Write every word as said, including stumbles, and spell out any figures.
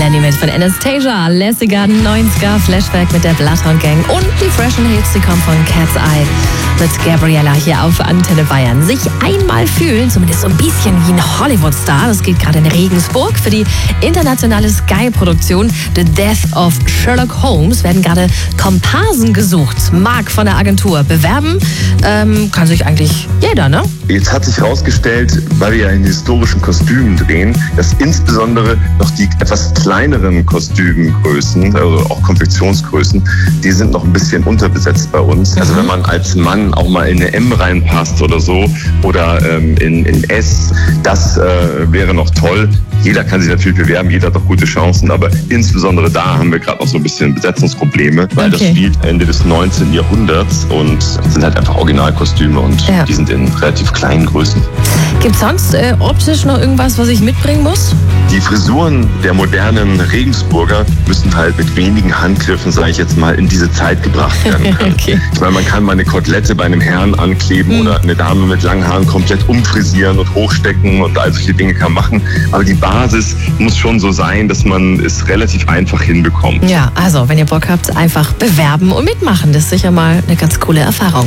Lenny mit von Anastasia, lässiger neunziger Flashback mit der Bloodhound Gang und die freshen Hits, die kommen von Cat's Eye mit Gabriella hier auf Antenne Bayern. Sich einmal fühlen, zumindest so ein bisschen wie ein Hollywood-Star, das geht gerade in Regensburg. Für die internationale Sky-Produktion The Death of Sherlock Holmes werden gerade Komparsen gesucht. Marc von der Agentur. Bewerben ähm, kann sich eigentlich jeder, ne? Jetzt hat sich herausgestellt, weil wir ja in historischen Kostümen drehen, dass insbesondere noch die etwas kleineren Kostümgrößen, also auch Konfektionsgrößen, die sind noch ein bisschen unterbesetzt bei uns. Also wenn man als Mann auch mal in eine M reinpasst oder so oder ähm, in, in S, das äh, wäre noch toll. Jeder kann sich natürlich bewerben, jeder hat auch gute Chancen, aber insbesondere da haben wir gerade noch so ein bisschen Besetzungsprobleme, weil okay. das spielt Ende des neunzehnten Jahrhunderts und sind halt einfach Originalkostüme und ja. die sind in relativ kleinen Größen. Gibt es sonst äh, optisch noch irgendwas, was ich mitbringen muss? Die Frisuren der modernen Regensburger müssen halt mit wenigen Handgriffen, sage ich jetzt mal, in diese Zeit gebracht werden können. okay. Ich meine, man kann mal eine Kotelette bei einem Herrn ankleben mhm. oder eine Dame mit langen Haaren komplett umfrisieren und hochstecken und all solche Dinge kann man machen. Aber die Basis muss schon so sein, dass man es relativ einfach hinbekommt. Ja, also wenn ihr Bock habt, einfach bewerben und mitmachen. Das ist sicher mal eine ganz coole Erfahrung.